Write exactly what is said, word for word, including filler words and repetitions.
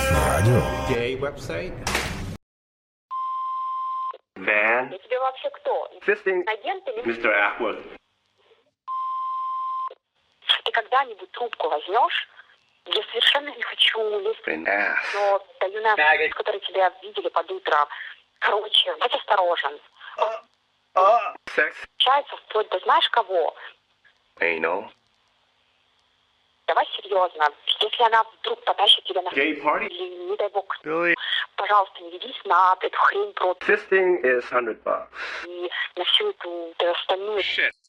Радио. Gay website. Van. Я тебе вообще кто? Fisting. Агент или... мистер Atwood. Ты когда-нибудь трубку возьмешь? Я совершенно не хочу лезть. An ass. Но та юная, которые тебя видели под утро. Короче, будь осторожен. Sex. Общается вплоть до знаешь кого? Anal. Давай серьезно. Если она вдруг потащит тебя на... Gay party. Или, не дай бог, Billy. пожалуйста, не ведись на эту хрень про... Fisting is hundred bucks. И на всю эту, эту остальную... Shit.